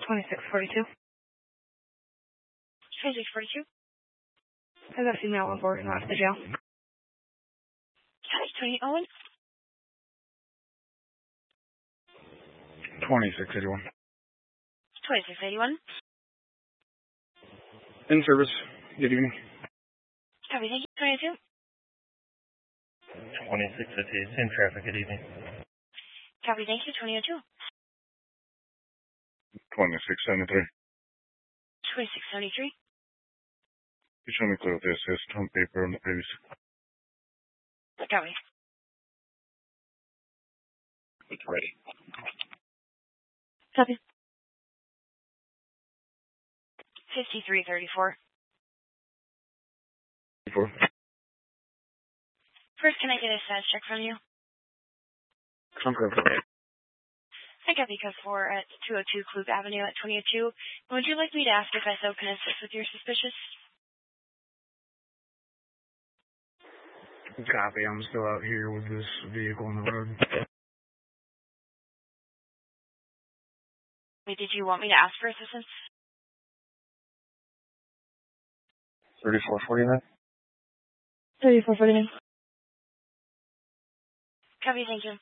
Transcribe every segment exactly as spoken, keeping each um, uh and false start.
twenty-six forty-two. twenty-six forty-two. I got a female on board and out of the jail. County twenty Owen. twenty-six eighty-one. twenty-six eighty-one. In service. Good evening. Copy, thank you. twenty-two. twenty-six fifty-eight. In traffic. Good evening. Copy, thank you. twenty oh two. twenty-six seventy-three. twenty-six seventy-three. You show me clear with the assist on paper on the previous. Copy. It's ready. Copy. fifty-three thirty-four. Before. First, can I get a status check from you? Confirm. I got the code four at two oh two Klug Avenue at twenty oh two. Would you like me to ask if S O can assist with your suspicious? Copy. I'm still out here with this vehicle on the road. Wait, did you want me to ask for assistance? thirty-four forty-nine. thirty-four forty-nine. Copy, thank you.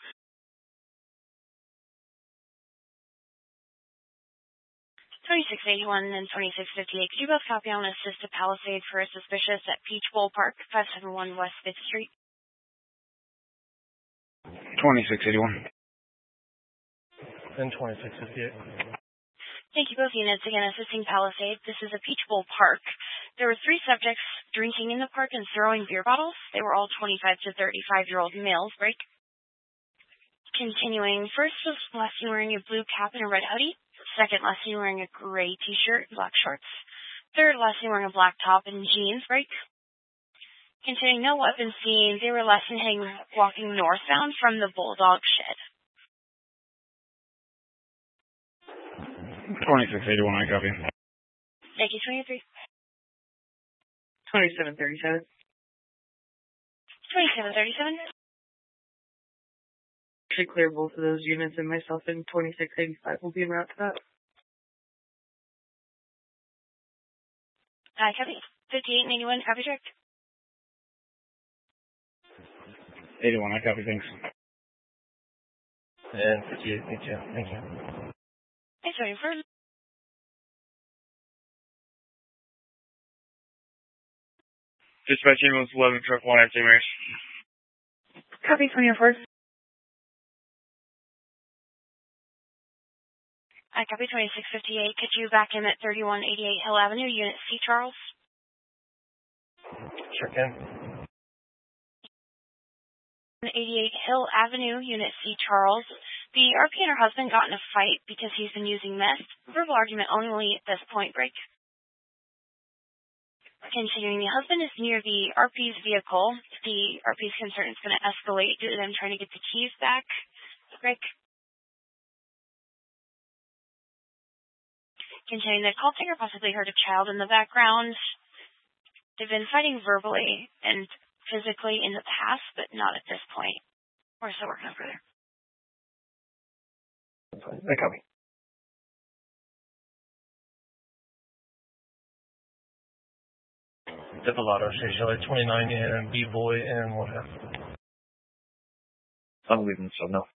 twenty-six eighty-one and twenty-six fifty-eight. Could you both copy on assist to Palisade for a suspicious at Peach Bowl Park, five seventy-one West fifth Street? twenty-six eighty-one. And twenty-six fifty-eight. Thank you, both units. Again, assisting Palisade. This is a Peach Bowl Park. There were three subjects drinking in the park and throwing beer bottles. They were all twenty-five to thirty-five-year-old males. Break. Continuing, first was last seen wearing a blue cap and a red hoodie. Second, last seen wearing a gray t-shirt and black shorts. Third, last seen wearing a black top and jeans. Break. Continuing, no weapons seen. They were last seen heading, walking northbound from the Bulldog shed. twenty-six eighty-one. I copy. Thank you, twenty-three. twenty-seven thirty-seven. twenty-seven thirty-seven. Should clear both of those units, and myself in twenty-six eighty-five will be en route to that. Uh, copy. fifty-eight and eighty-one, copy direct. eighty-one. I copy. Thanks. And fifty-eight. Thank you. Thank you. Thanks, sorry for. Dispatch ambulance eleven truck one at Saint Mary's. Copy twenty-four. I copy twenty-six fifty-eight. Could you back in at thirty-one eighty-eight Hill Avenue, Unit C, Charles? Sure can. eighty-eight Hill Avenue, Unit C, Charles. The R P and her husband got in a fight because he's been using meth. Verbal argument only at this point. Break. Continuing, the husband is near the R P's vehicle. The R P's concern is going to escalate due to them trying to get the keys back. Break. Continuing, the call taker possibly heard a child in the background. They've been fighting verbally and physically in the past, but not at this point. We're still working over there. I copy. Defilato, Shea twenty-nine, and B-Boy, and what have. I'm leaving, so no.